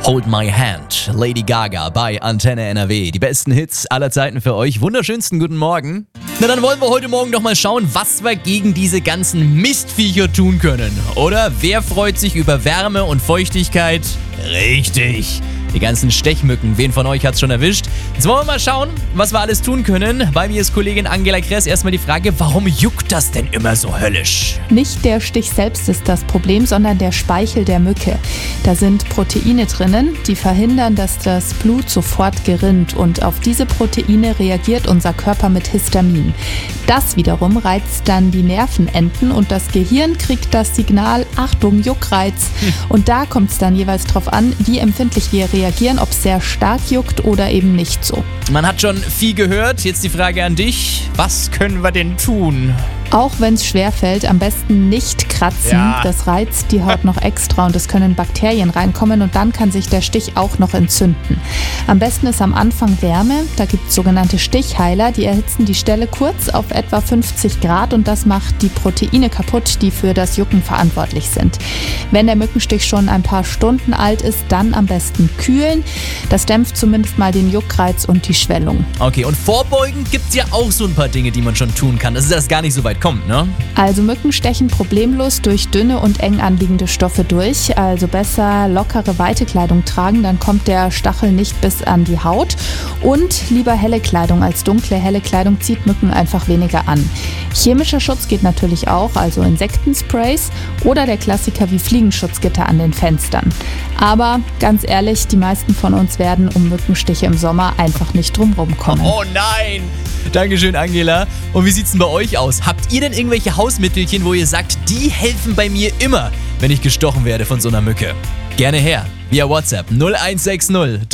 Hold My Hand, Lady Gaga bei Antenne NRW. Die besten Hits aller Zeiten für euch. Wunderschönsten guten Morgen. Na, dann wollen wir heute Morgen doch mal schauen, was wir gegen diese ganzen Mistviecher tun können. Oder wer freut sich über Wärme und Feuchtigkeit? Richtig. Die ganzen Stechmücken, wen von euch hat's schon erwischt? Jetzt wollen wir mal schauen, was wir alles tun können. Bei mir ist Kollegin Angela Kress. Erstmal die Frage, warum juckt das denn immer so höllisch? Nicht der Stich selbst ist das Problem, sondern der Speichel der Mücke. Da sind Proteine drinnen, die verhindern, dass das Blut sofort gerinnt. Und auf diese Proteine reagiert unser Körper mit Histamin. Das wiederum reizt dann die Nervenenden und das Gehirn kriegt das Signal, Achtung, Juckreiz. Und da kommt es dann jeweils drauf an, wie empfindlich wir reagieren, ob es sehr stark juckt oder eben nicht so. Man hat schon viel gehört. Jetzt die Frage an dich. Was können wir denn tun? Auch wenn es schwerfällt, am besten nicht kratzen. Ja. Das reizt die Haut noch extra und es können Bakterien reinkommen und dann kann sich der Stich auch noch entzünden. Am besten ist am Anfang Wärme. Da gibt es sogenannte Stichheiler, die erhitzen die Stelle kurz auf etwa 50 Grad und das macht die Proteine kaputt, die für das Jucken verantwortlich sind. Wenn der Mückenstich schon ein paar Stunden alt ist, dann am besten kühlen. Das dämpft zumindest mal den Juckreiz und die Schwellung. Okay, und vorbeugend gibt es ja auch so ein paar Dinge, die man schon tun kann. Das ist erst gar nicht so weit kommt, ne? Also Mücken stechen problemlos durch dünne und eng anliegende Stoffe durch. Also besser lockere, weite Kleidung tragen, dann kommt der Stachel nicht bis an die Haut. Und lieber helle Kleidung als dunkle. Helle Kleidung zieht Mücken einfach weniger an. Chemischer Schutz geht natürlich auch, also Insektensprays oder der Klassiker wie Fliegenschutzgitter an den Fenstern. Aber ganz ehrlich, die meisten von uns werden um Mückenstiche im Sommer einfach nicht drumherum kommen. Oh nein! Dankeschön, Angela. Und wie sieht's denn bei euch aus? Habt ihr denn irgendwelche Hausmittelchen, wo ihr sagt, die helfen bei mir immer, wenn ich gestochen werde von so einer Mücke? Gerne her. Via WhatsApp 0160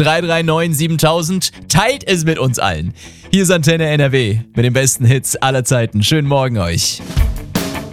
339 7000. Teilt es mit uns allen. Hier ist Antenne NRW mit den besten Hits aller Zeiten. Schönen Morgen euch.